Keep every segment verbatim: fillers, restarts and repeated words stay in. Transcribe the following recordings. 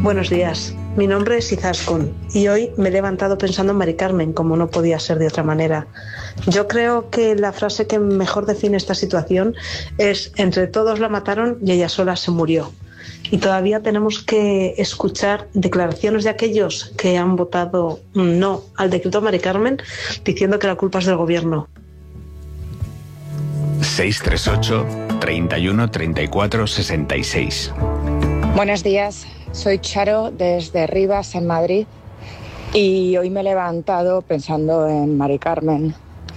Buenos días, mi nombre es Izaskun y hoy me he levantado pensando en Mari Carmen, como no podía ser de otra manera. Yo creo que la frase que mejor define esta situación es: entre todos la mataron y ella sola se murió. Y todavía tenemos que escuchar declaraciones de aquellos que han votado no al decreto Mari Carmen diciendo que la culpa es del gobierno. seis tres ocho, treinta y uno, treinta y cuatro, sesenta y seis. Buenos días, soy Charo desde Rivas, en Madrid, y hoy me he levantado pensando en Mari Carmen,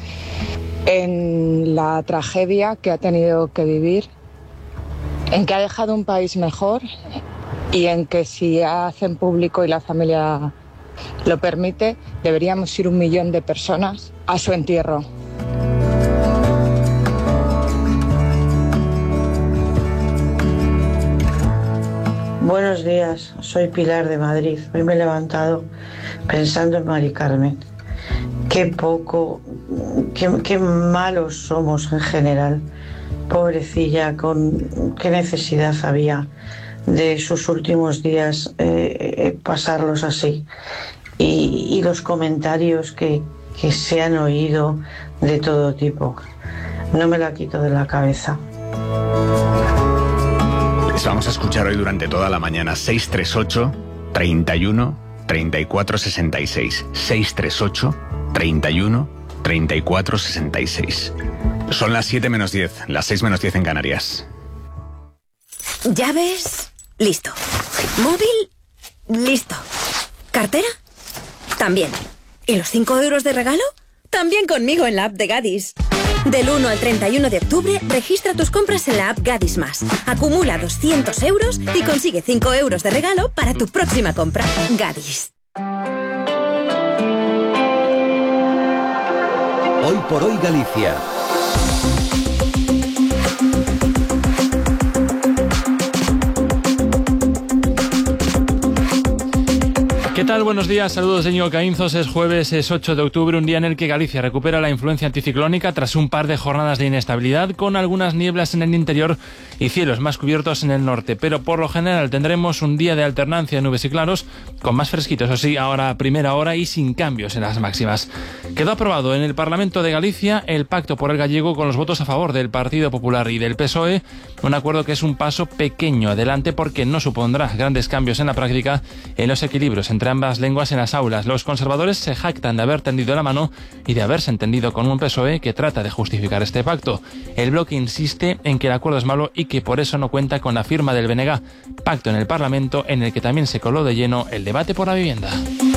en la tragedia que ha tenido que vivir, en que ha dejado un país mejor y en que, si hacen público y la familia lo permite, deberíamos ir un millón de personas a su entierro. Buenos días, soy Pilar de Madrid. Hoy me he levantado pensando en Mari Carmen. Qué poco, qué, qué malos somos en general. Pobrecilla, con qué necesidad había de sus últimos días eh, pasarlos así. Y, y los comentarios que, que se han oído de todo tipo. No me la quito de la cabeza. Les vamos a escuchar hoy durante toda la mañana. seis tres ocho, treinta y uno, treinta y cuatro, sesenta y seis. seis tres ocho, treinta y uno, treinta y cuatro, sesenta y seis. Son las siete menos diez, las seis menos diez en Canarias. Llaves, listo. Móvil, listo. ¿Cartera? También. ¿Y los cinco euros de regalo? También conmigo en la app de Gadis. Del uno al treinta y uno de octubre, registra tus compras en la app Gadis Más. Acumula doscientos euros y consigue cinco euros de regalo para tu próxima compra. Gadis. Hoy por hoy Galicia. ¿Qué tal? Buenos días, saludos de Íñigo Caínzos. Es jueves, es ocho de octubre, un día en el que Galicia recupera la influencia anticiclónica tras un par de jornadas de inestabilidad, con algunas nieblas en el interior y cielos más cubiertos en el norte. Pero por lo general tendremos un día de alternancia de nubes y claros, con más fresquito, eso sí, ahora a primera hora y sin cambios en las máximas. Quedó aprobado en el Parlamento de Galicia el pacto por el gallego con los votos a favor del Partido Popular y del P S O E, un acuerdo que es un paso pequeño adelante porque no supondrá grandes cambios en la práctica en los equilibrios entre ambas lenguas en las aulas. Los conservadores se jactan de haber tendido la mano y de haberse entendido con un P S O E que trata de justificar este pacto. El bloque insiste en que el acuerdo es malo y que por eso no cuenta con la firma del B N G, pacto en el Parlamento en el que también se coló de lleno el debate por la vivienda.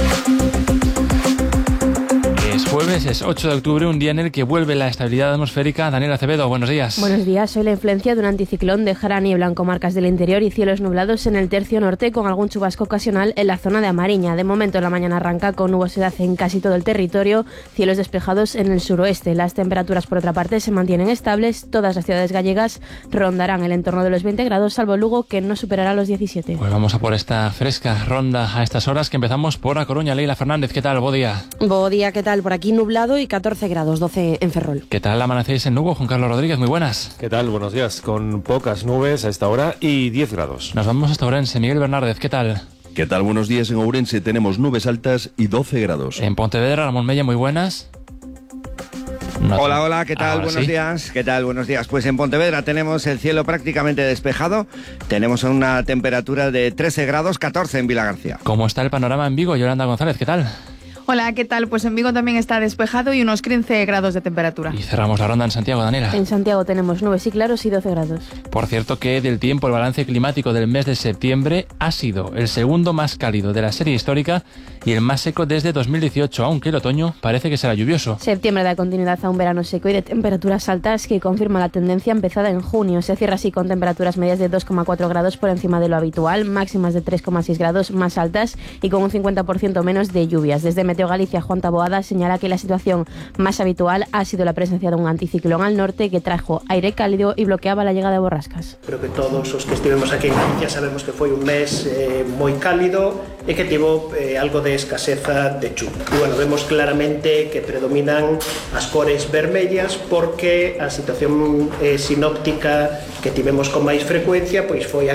Es jueves, es ocho de octubre, un día en el que vuelve la estabilidad atmosférica. Daniel Acevedo, buenos días. Buenos días. Hoy la influencia de un anticiclón dejará niebla en comarcas del interior y cielos nublados en el tercio norte, con algún chubasco ocasional en la zona de Amariña. De momento la mañana arranca con nubosidad en casi todo el territorio, cielos despejados en el suroeste. Las temperaturas, por otra parte, se mantienen estables. Todas las ciudades gallegas rondarán el entorno de los veinte grados, salvo Lugo, que no superará los diecisiete. Pues vamos a por esta fresca ronda a estas horas, que empezamos por A Coruña. Leila Fernández, ¿qué tal? Buen día. Buen día, ¿qué tal? Por aquí nublado y catorce grados, doce en Ferrol. ¿Qué tal amanecéis en Lugo? Juan Carlos Rodríguez, muy buenas. ¿Qué tal? Buenos días. Con pocas nubes a esta hora y diez grados. Nos vamos hasta Ourense. Miguel Bernárdez, ¿qué tal? ¿Qué tal? Buenos días. En Ourense tenemos nubes altas y doce grados. En Pontevedra, Ramón Mella, muy buenas. No hola, te... hola, ¿qué tal? Ahora Buenos sí. días. ¿Qué tal? Buenos días. Pues en Pontevedra tenemos el cielo prácticamente despejado. Tenemos una temperatura de trece grados, catorce en Vilagarcía. ¿Cómo está el panorama en Vigo? Yolanda González, ¿qué tal? Hola, ¿qué tal? Pues en Vigo también está despejado y unos quince grados de temperatura. Y cerramos la ronda en Santiago, Daniela. En Santiago tenemos nubes y claros y doce grados. Por cierto que del tiempo, el balance climático del mes de septiembre ha sido el segundo más cálido de la serie histórica y el más seco desde dos mil dieciocho, aunque el otoño parece que será lluvioso. Septiembre da continuidad a un verano seco y de temperaturas altas que confirma la tendencia empezada en junio. Se cierra así con temperaturas medias de dos coma cuatro grados por encima de lo habitual, máximas de tres coma seis grados más altas y con un cincuenta por ciento menos de lluvias. Desde Meteo Galicia, Juan Taboada señala que la situación más habitual ha sido la presencia de un anticiclón al norte que trajo aire cálido y bloqueaba la llegada de borrascas. Creo que todos os que estivemos aquí en Galicia sabemos que foi un mes eh, moi cálido e que tivo eh, algo de escaseza de chuvia. E, bueno, vemos claramente que predominan as cores vermellas porque a situación eh, sinóptica que tivemos con máis frecuencia pois foi